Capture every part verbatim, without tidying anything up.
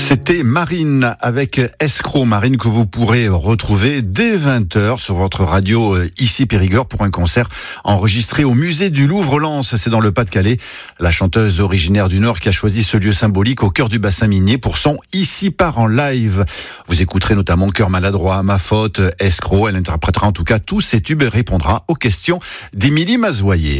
C'était Marine avec Escroc. Marine que vous pourrez retrouver dès vingt heures sur votre radio ici Périgord pour un concert enregistré au musée du Louvre-Lens. C'est dans le Pas-de-Calais. La chanteuse originaire du Nord qui a choisi ce lieu symbolique au cœur du bassin minier pour son Ici part en live. Vous écouterez notamment Cœur maladroit, Ma faute, Escroc. Elle interprétera en tout cas tous ces tubes et répondra aux questions d'Émilie Mazoyer.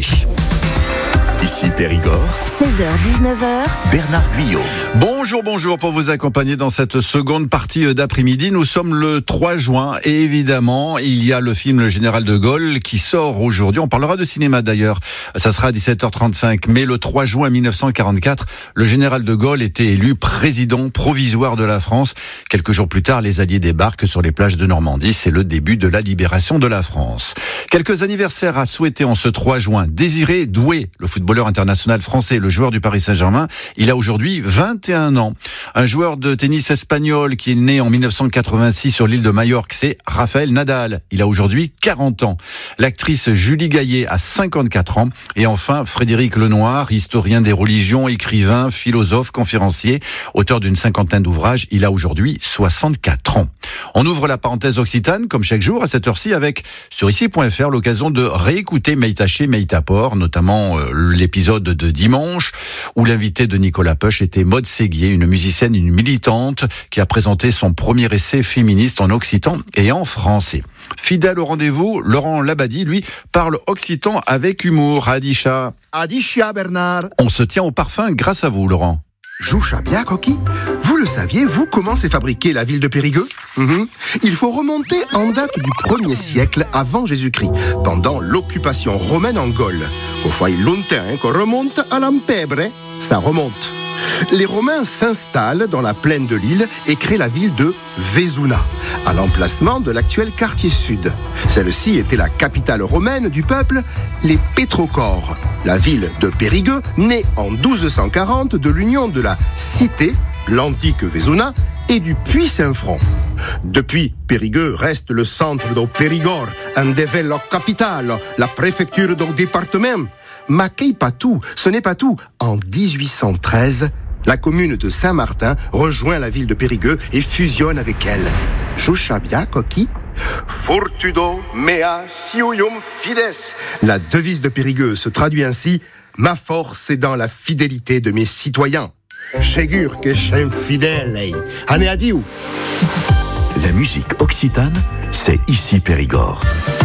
Ici Périgord, seize heures dix-neuf heures, Bernard Guyot. Bonjour, bonjour pour vous accompagner dans cette seconde partie d'après-midi. Nous sommes le trois juin et évidemment, il y a le film Le Général de Gaulle qui sort aujourd'hui. On parlera de cinéma d'ailleurs. Ça sera à dix-sept heures trente-cinq. Mais le trois juin mille neuf cent quarante-quatre, le Général de Gaulle était élu président provisoire de la France. Quelques jours plus tard, les Alliés débarquent sur les plages de Normandie. C'est le début de la libération de la France. Quelques anniversaires à souhaiter en ce trois juin. Désiré Doué, le footballeur international français, le joueur du Paris Saint-Germain, il a aujourd'hui vingt et un ans. Un joueur de tennis espagnol qui est né en mille neuf cent quatre-vingt-six sur l'île de Majorque, c'est Rafael Nadal. Il a aujourd'hui quarante ans. L'actrice Julie Gaillet a cinquante-quatre ans. Et enfin, Frédéric Lenoir, historien des religions, écrivain, philosophe, conférencier, auteur d'une cinquantaine d'ouvrages. Il a aujourd'hui soixante-quatre ans. On ouvre la parenthèse occitane, comme chaque jour, à cette heure-ci, avec sur ici point f r l'occasion de réécouter Meïtaché, Meïtaport, notamment euh, l'épisode de dimanche, où l'invité de Nicolas Puch était Maude Séguier, une musicienne, une militante, qui a présenté son premier essai féministe en occitan et en français. Fidèle au rendez-vous, Laurent Labadie, lui, parle occitan avec humour. Adisha. Adisha, Bernard. On se tient au parfum grâce à vous, Laurent. Joucha bien, Coqui. Vous le saviez, vous, comment s'est fabriquée la ville de Périgueux? mm-hmm. Il faut remonter en date du premier siècle avant Jésus-Christ, pendant l'occupation romaine en Gaule. Qu'on soit longtemps, qu'on remonte à l'Ampebre, ça remonte. Les Romains s'installent dans la plaine de l'île et créent la ville de Vesuna, à l'emplacement de l'actuel quartier sud. Celle-ci était la capitale romaine du peuple, les Pétrocores. La ville de Périgueux, née en douze cent quarante de l'union de la cité, l'antique Vesuna, et du Puy-Saint-Front. Depuis, Périgueux reste le centre de Périgord, un devient la capitale, la préfecture du département. Mais pas tout, ce n'est pas tout. En dix-huit cent treize, la commune de Saint-Martin rejoint la ville de Périgueux et fusionne avec elle. Joucha bien, Coqui. Fortudo mea siuium fides. La devise de Périgueux se traduit ainsi: ma force est dans la fidélité de mes citoyens. Ségur que j'aime fidèle, ané adieu. La musique occitane, c'est ici Périgord.